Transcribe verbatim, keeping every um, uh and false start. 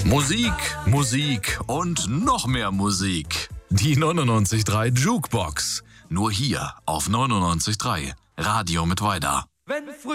Musik, Musik und noch mehr Musik. Die neunundneunzig Komma drei Jukebox. Nur hier auf neunundneunzig Komma drei. Radio Mittweida. Wenn